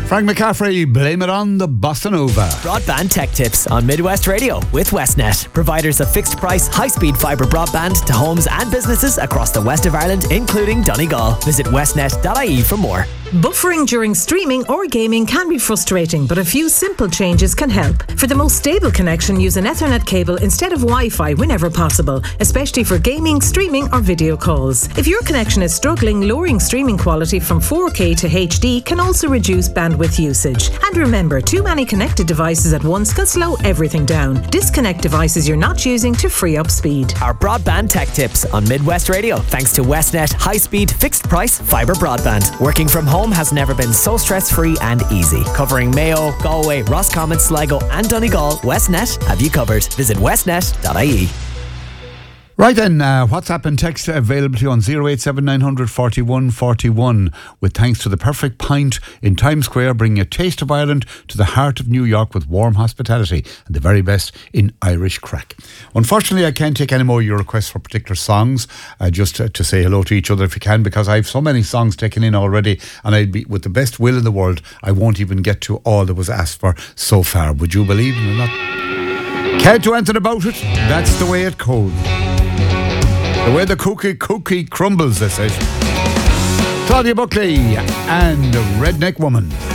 Frank McCaffrey, blame it on the Bossa Nova. Broadband tech tips on Midwest Radio with Westnet. Providers of fixed price, high-speed fibre broadband to homes and businesses across the west of Ireland, including Donegal. Visit westnet.ie for more. Buffering during streaming or gaming can be frustrating, but a few simple changes can help. For the most stable connection, use an Ethernet cable instead of Wi-Fi whenever possible, especially for gaming, streaming or video calls. If your connection is struggling, lowering streaming quality from 4K to HD can also reduce bandwidth usage. And remember, too many connected devices at once can slow everything down. Disconnect devices you're not using to free up speed. Our broadband tech tips on Midwest Radio, thanks to Westnet high-speed, fixed-price fibre broadband. Working from home has never been so stress-free and easy. Covering Mayo, Galway, Roscommon, Sligo and Donegal, Westnet have you covered. Visit westnet.ie. Right then, WhatsApp and text available to you on 087 900 41 41, with thanks to the Perfect Pint in Times Square, bringing a taste of Ireland to the heart of New York with warm hospitality and the very best in Irish crack. Unfortunately, I can't take any more of your requests for particular songs, just to say hello to each other if you can, because I have so many songs taken in already, and I'd be, with the best will in the world, I won't even get to all that was asked for so far. Would you believe it or not? Can't do anything about it. That's the way it goes. The way the cookie crumbles, they say. Claudia Buckley and Redneck Woman.